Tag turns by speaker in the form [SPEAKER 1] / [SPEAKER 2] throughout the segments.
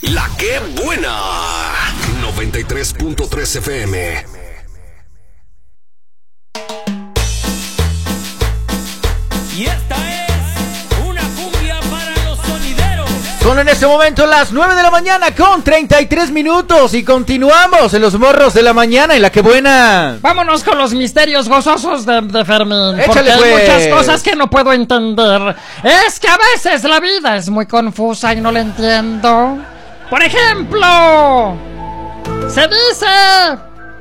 [SPEAKER 1] La que buena. 93.3 FM.
[SPEAKER 2] Y esta es una cumbia para los sonideros.
[SPEAKER 3] Son en este momento las 9 de la mañana con 33 minutos y continuamos en los morros de la mañana en La que buena.
[SPEAKER 4] Vámonos con los misterios gozosos de Fermín.
[SPEAKER 3] Échale,
[SPEAKER 4] porque hay
[SPEAKER 3] pues.
[SPEAKER 4] muchas cosas que no puedo entender. Es que a veces la vida es muy confusa y no la entiendo. Por ejemplo, se dice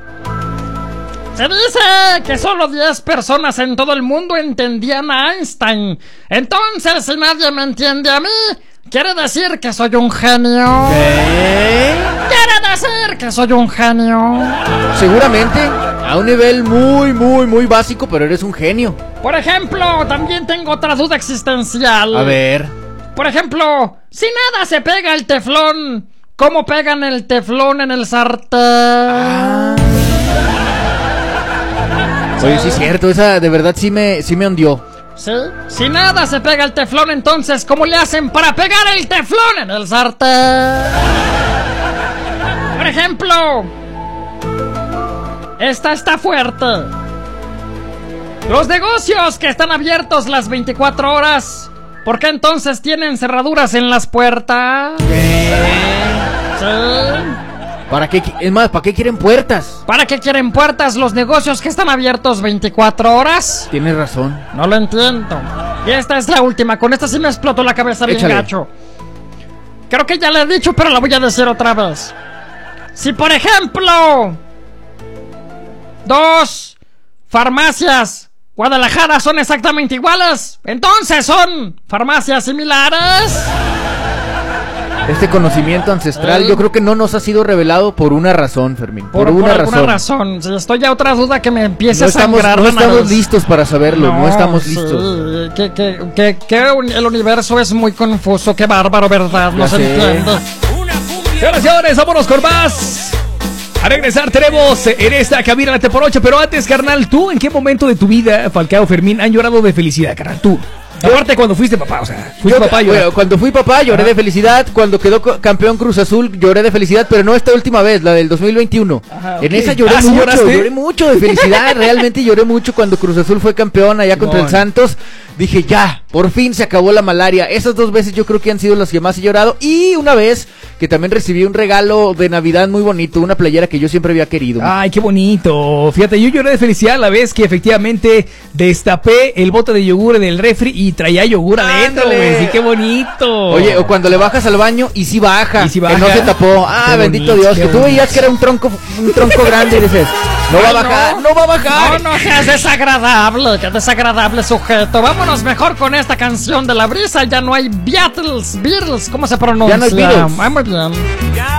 [SPEAKER 4] que solo 10 personas en todo el mundo entendían a Einstein. Entonces, si nadie me entiende a mí, quiere decir que soy un genio.
[SPEAKER 3] ¿Qué?
[SPEAKER 4] Quiere decir que soy un genio.
[SPEAKER 3] Seguramente a un nivel muy básico, pero eres un genio.
[SPEAKER 4] Por ejemplo, también tengo otra duda existencial.
[SPEAKER 3] A ver.
[SPEAKER 4] Por ejemplo, si nada se pega el teflón, ¿cómo pegan el teflón en el sartén?
[SPEAKER 3] Oye, sí es cierto, esa de verdad sí me hundió.
[SPEAKER 4] ¿Sí? Si nada se pega el teflón, entonces, ¿cómo le hacen para pegar el teflón en el sartén? Por ejemplo, esta está fuerte. Los negocios que están abiertos las 24 horas, ¿por qué entonces tienen cerraduras en las puertas? ¿Sí?
[SPEAKER 3] ¿Para qué? Es más, ¿para qué quieren puertas?
[SPEAKER 4] ¿Para qué quieren puertas los negocios que están abiertos 24 horas?
[SPEAKER 3] Tienes razón.
[SPEAKER 4] No lo entiendo. Y esta es la última. Con esta sí me explotó la cabeza bien
[SPEAKER 3] Échale.
[SPEAKER 4] gacho. Creo que ya la he dicho, pero la voy a decir otra vez. Si, por ejemplo, 2 farmacias Guadalajara son exactamente iguales, entonces son farmacias similares.
[SPEAKER 3] Este conocimiento ancestral yo creo que no nos ha sido revelado por una razón, Fermín. Por
[SPEAKER 4] alguna
[SPEAKER 3] razón.
[SPEAKER 4] razón. Si estoy a otra duda que me empiece
[SPEAKER 3] No
[SPEAKER 4] a sangrar.
[SPEAKER 3] no estamos listos para saberlo, no estamos
[SPEAKER 4] sí,
[SPEAKER 3] listos.
[SPEAKER 4] Que el universo es muy confuso, qué bárbaro, ¿verdad? No
[SPEAKER 3] Ya
[SPEAKER 4] se
[SPEAKER 3] sé.
[SPEAKER 4] entiende.
[SPEAKER 2] Una cumbia.
[SPEAKER 5] Señoras y señores, vámonos con más. A regresar tenemos en esta cabina la T8. Pero antes, carnal, ¿tú en qué momento de tu vida, Falcao, Fermín, han llorado de felicidad, carnal? Tú. Aparte cuando fuiste papá, o sea, fuiste papá y
[SPEAKER 3] Bueno, cuando fui papá lloré de felicidad. Cuando quedó campeón Cruz Azul lloré de felicidad. Pero no esta última vez, la del 2021.
[SPEAKER 5] Ajá,
[SPEAKER 3] En
[SPEAKER 5] ok.
[SPEAKER 3] esa lloré
[SPEAKER 5] ¿Sí
[SPEAKER 3] mucho,
[SPEAKER 5] lloraste?
[SPEAKER 3] lloré mucho de felicidad. Realmente lloré mucho cuando Cruz Azul fue campeón allá contra el Santos. Dije, ya, por fin se acabó la malaria. Esas 2 veces yo creo que han sido las que más he llorado. Y una vez que también recibí un regalo de Navidad muy bonito, una playera que yo siempre había querido.
[SPEAKER 5] Ay, qué bonito. Fíjate, yo lloré de felicidad la vez que efectivamente destapé el bote de yogur del refri y traía yogur adentro,
[SPEAKER 3] ¡Ándale!
[SPEAKER 5] güey. Sí, qué bonito.
[SPEAKER 3] Oye, o cuando le bajas al baño y sí baja,
[SPEAKER 5] Y sí
[SPEAKER 3] que
[SPEAKER 5] baja.
[SPEAKER 3] no se tapó. Ah,
[SPEAKER 5] Qué
[SPEAKER 3] bendito
[SPEAKER 5] bonito,
[SPEAKER 3] Dios,
[SPEAKER 5] qué
[SPEAKER 3] que tú veías
[SPEAKER 5] bonito.
[SPEAKER 3] que era un tronco grande y dices, no va a bajar, no va a bajar.
[SPEAKER 4] No seas desagradable, qué desagradable sujeto. Vámonos mejor con esta canción de La Brisa. Ya no hay Beatles, ¿cómo se pronuncia?
[SPEAKER 3] Ya no hay Beatles.
[SPEAKER 4] Muy bien.